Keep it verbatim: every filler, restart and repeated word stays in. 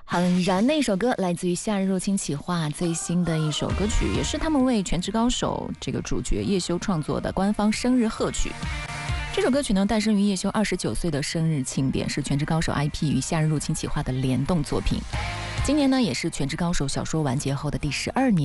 很燃的一首歌，来自于《夏日入侵企划》最新的一首歌曲，也是他们为《全职高手》这个主角叶修创作的官方生日贺曲。这首歌曲呢，诞生于叶修二十九岁的生日庆典，是《全职高手》I P 与《夏日入侵企划》的联动作品。今年呢，也是《全职高手》小说完结后的第十二年。